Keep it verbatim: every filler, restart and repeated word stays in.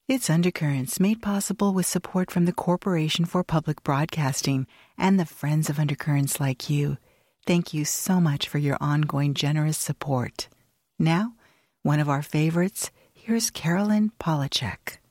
It's Undercurrents, made possible with support from the Corporation for Public Broadcasting and the friends of Undercurrents like you. Thank you so much for your ongoing generous support. Now, one of our favorites, here's Carolyn Polachek.